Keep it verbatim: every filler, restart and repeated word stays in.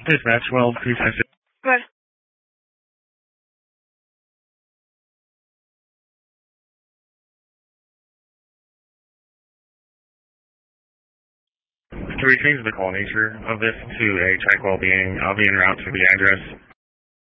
Dispatch twelve two five six. Good. To rechange the call nature of this to a check well-being, I'll be en route to the address